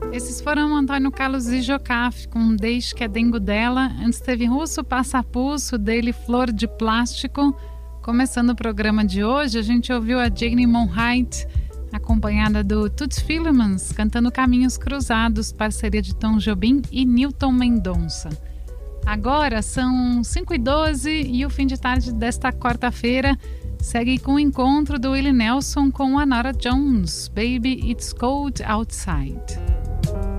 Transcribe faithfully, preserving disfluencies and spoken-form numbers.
Esses foram Antônio Carlos e Jocafe com Deixe que é Dengo dela. Antes teve Russo Passapulso, dele Flor de Plástico. Começando o programa de hoje, a gente ouviu a Jane Monheit, acompanhada do Toots Thielemans, cantando Caminhos Cruzados, parceria de Tom Jobim e Newton Mendonça. Agora são cinco e doze e o fim de tarde desta quarta-feira segue com o encontro do Willie Nelson com a Norah Jones, Baby It's Cold Outside.